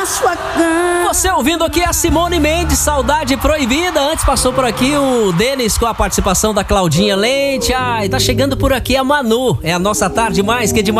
Você ouvindo aqui a Simone Mendes, Saudade Proibida. Antes passou por aqui o Denis com a participação da Claudinha Leite. Ai, tá chegando por aqui a Manu. É a nossa tarde mais que demais.